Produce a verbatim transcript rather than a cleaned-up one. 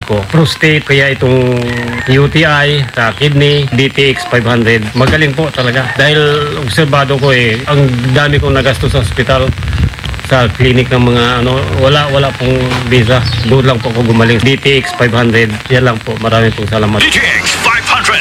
ko. Prostate, kaya itong U T I sa kidney, D T X five hundred. Magaling po talaga. Dahil obserbado ko eh, ang dami kong nagastos sa ospital, sa clinic ng mga ano, wala wala pong visa. Doon lang po ako gumaling. D T X five hundred. Yan lang po. Marami pong salamat. D T X